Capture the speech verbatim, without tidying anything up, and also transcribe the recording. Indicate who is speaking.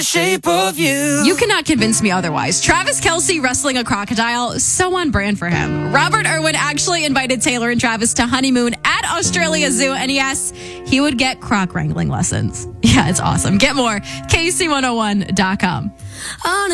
Speaker 1: Shape of you.
Speaker 2: You cannot convince me otherwise. Travis Kelce wrestling a crocodile, so on brand for him. Robert Irwin actually invited Taylor and Travis to honeymoon at Australia Zoo, and yes, he would get croc wrangling lessons. Yeah, it's awesome. Get more, K C one oh one dot com.